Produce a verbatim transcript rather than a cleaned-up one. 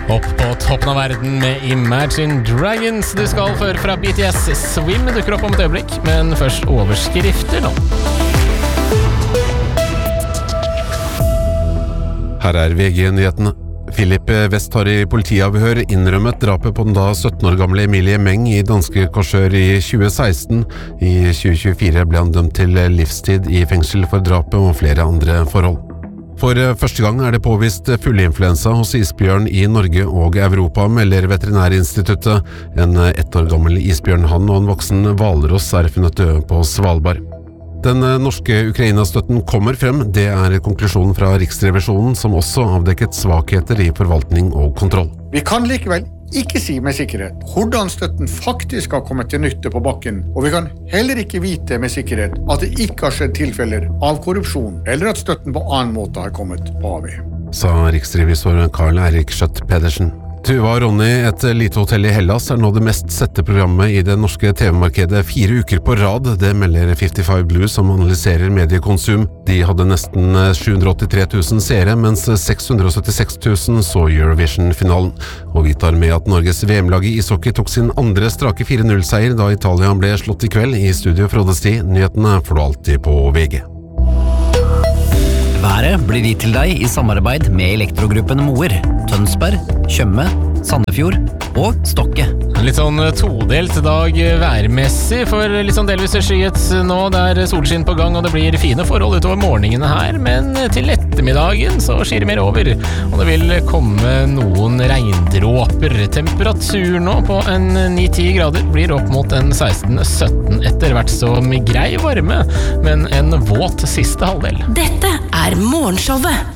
Opp på toppen av verden med Imagine Dragons. Du skal føre fra B T S. Swim dukker opp om et øyeblikk, men først overskrifter nå. Her er V G-nyhetene. Philip West har i politiavhør innrømmet drapet på den da sytten år gamle Emilie Meng i danske Korsør i tjue seksten. I tjue tjuefire ble han dømt til livstid i fengsel for drapet og flere andre forhold. For første gang er det påvist fugleinfluensa hos isbjørn i Norge og Europa, melder Veterinærinstituttet. En ett år gammel isbjørnhann og en voksen hvalross er funnet døde på Svalbard. Den norske Ukraina-støtten kommer frem, det er konklusjonen fra Riksrevisjonen, som også avdekket svakheter i forvaltning og kontroll. Vi kan likevel ikke si med sikkerhet hvordan støtten faktisk har kommet til nytte på bakken, og vi kan heller ikke vite med sikkerhet at det ikke har skjedd tilfeller av korrupsjon, eller at støtten på annen måte har kommet på avveie. Sa riksrevisor Karl Eirik Skjøtt Pedersen. Tuva og Ronny, et lite hotell i Hellas, er nå det mest sette programmet i det norske T V-markedet fire uker på rad. Det melder femtifem Blues, som analyserer mediekonsum. De hadde nesten sju hundre og åttitre tusen seere, mens seks hundre og syttiseks tusen så Eurovision-finalen. Og vi tar med at Norges V M-lag i ishockey tok sin andre strake fire null-seier da Italia ble slått i kveld. I studio Frode Sti, nyhetene får du alltid på V G. Været blir gitt til deg i samarbeid med Elektrogruppen Moer, Tønsberg, Tjøme, Sandefjord og Stokke. Litt sånn todelt dag værmessig, for litt sånn delvis skyet nå. Det er solskinn på gang, og det blir fine forhold utover morgenene her, men til ettermiddagen så skjer det mer over, og det vil komme noen regndråper. Temperatur nå på en ni til ti grader blir opp mot en seksten til sytten etter hvert, som grei varme, men en våt siste halvdel. Dette er Morgenshowet